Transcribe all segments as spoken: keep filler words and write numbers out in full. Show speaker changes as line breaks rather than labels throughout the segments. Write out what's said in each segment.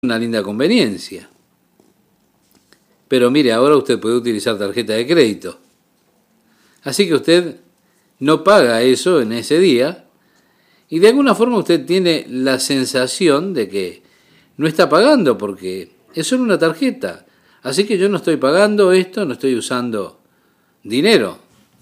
una linda conveniencia. Pero mire, ahora usted puede utilizar tarjeta de crédito. Así que usted no paga eso en ese día y de alguna forma usted tiene la sensación de que no está pagando porque es solo una tarjeta. Así que yo no estoy pagando esto, no estoy usando dinero.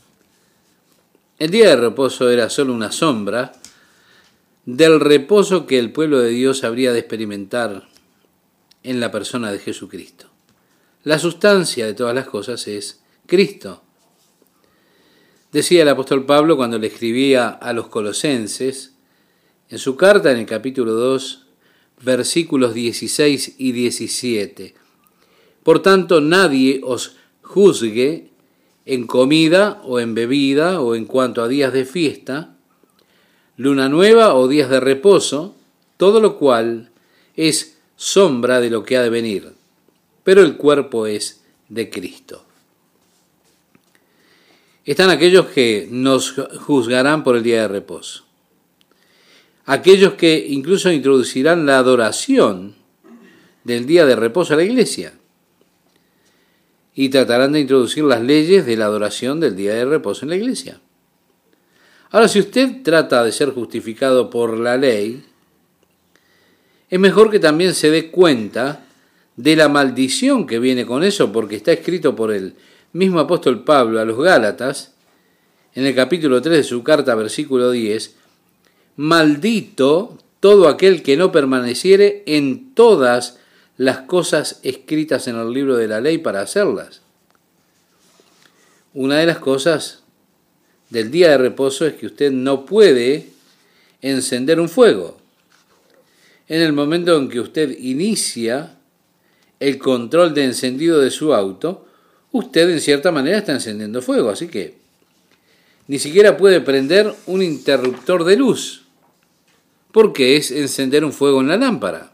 El día de reposo era solo una sombra del reposo que el pueblo de Dios habría de experimentar en la persona de Jesucristo. La sustancia de todas las cosas es Cristo. Decía el apóstol Pablo cuando le escribía a los colosenses, en su carta en el capítulo dos, versículos dieciséis y diecisiete. Por tanto, nadie os juzgue en comida o en bebida o en cuanto a días de fiesta, luna nueva o días de reposo, todo lo cual es sombra de lo que ha de venir, pero el cuerpo es de Cristo. Están aquellos que nos juzgarán por el día de reposo, aquellos que incluso introducirán la adoración del día de reposo a la iglesia y tratarán de introducir las leyes de la adoración del día de reposo en la iglesia. Ahora, si usted trata de ser justificado por la ley, es mejor que también se dé cuenta de la maldición que viene con eso, porque está escrito por el mismo apóstol Pablo a los Gálatas, en el capítulo tres de su carta, versículo diez, maldito todo aquel que no permaneciere en todas las cosas escritas en el libro de la ley para hacerlas. Una de las cosas del día de reposo es que usted no puede encender un fuego. En el momento en que usted inicia el control de encendido de su auto, usted en cierta manera está encendiendo fuego, así que ni siquiera puede prender un interruptor de luz, porque es encender un fuego en la lámpara.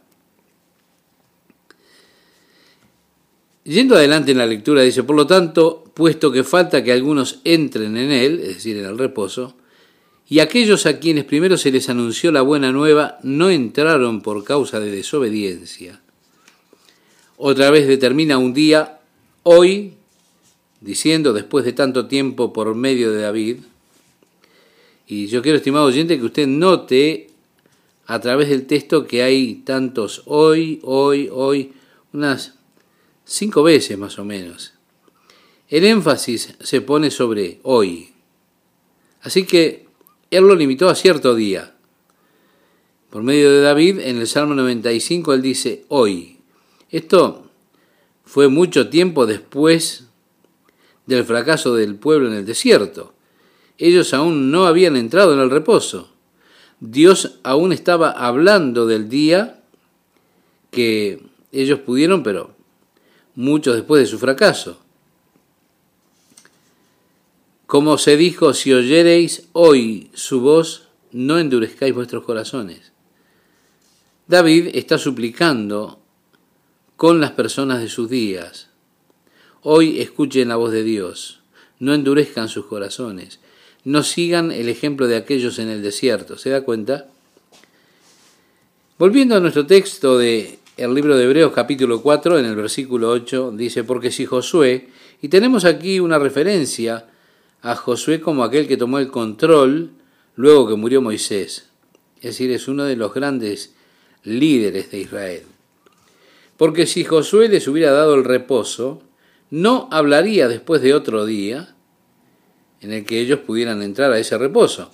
Yendo adelante en la lectura, dice, por lo tanto, puesto que falta que algunos entren en él, es decir, en el reposo, y aquellos a quienes primero se les anunció la buena nueva no entraron por causa de desobediencia. Otra vez determina un día, hoy, diciendo después de tanto tiempo por medio de David, y yo quiero, estimado oyente, que usted note a través del texto que hay tantos hoy, hoy, hoy, unas cinco veces más o menos. El énfasis se pone sobre hoy. Así que él lo limitó a cierto día. Por medio de David, en el Salmo noventa y cinco, él dice hoy. Esto fue mucho tiempo después del fracaso del pueblo en el desierto. Ellos aún no habían entrado en el reposo. Dios aún estaba hablando del día que ellos pudieron, pero mucho después de su fracaso. Como se dijo, si oyereis hoy su voz, no endurezcáis vuestros corazones. David está suplicando con las personas de sus días. Hoy escuchen la voz de Dios, no endurezcan sus corazones, no sigan el ejemplo de aquellos en el desierto. ¿Se da cuenta? Volviendo a nuestro texto de el libro de Hebreos capítulo cuatro, en el versículo ocho, dice, porque si Josué, y tenemos aquí una referencia a Josué como aquel que tomó el control luego que murió Moisés, es decir, es uno de los grandes líderes de Israel. Porque si Josué les hubiera dado el reposo, no hablaría después de otro día en el que ellos pudieran entrar a ese reposo.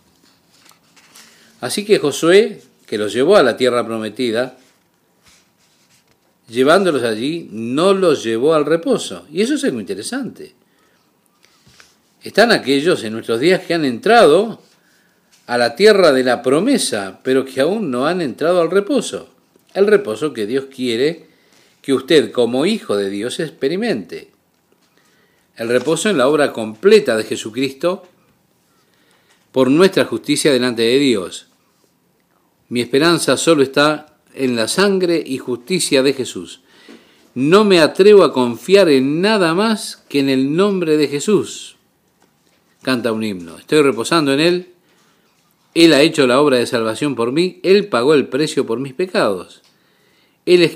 Así que Josué, que los llevó a la tierra prometida, llevándolos allí, no los llevó al reposo. Y eso es algo interesante. Están aquellos en nuestros días que han entrado a la tierra de la promesa, pero que aún no han entrado al reposo. El reposo que Dios quiere que usted, como hijo de Dios, experimente. El reposo en la obra completa de Jesucristo por nuestra justicia delante de Dios. Mi esperanza solo está en la sangre y justicia de Jesús. No me atrevo a confiar en nada más que en el nombre de Jesús. Canta un himno. Estoy reposando en Él. Él ha hecho la obra de salvación por mí. Él pagó el precio por mis pecados. Él es